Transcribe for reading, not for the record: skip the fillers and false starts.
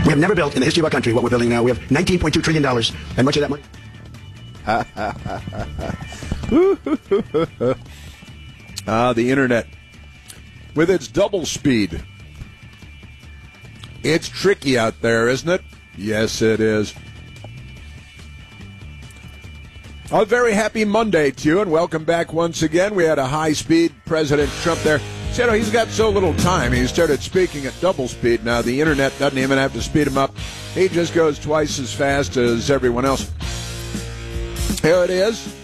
We have never built in the history of our country what we're building now. We have $19.2 trillion, and much of that money. The internet, with its double speed. It's tricky out there, isn't it? Yes, it is. A very happy Monday to you, and welcome back once again. We had a high-speed President Trump there. Said, he's got so little time. He started speaking at double speed. Now, the internet doesn't even have to speed him up. He just goes twice as fast as everyone else. Here it is.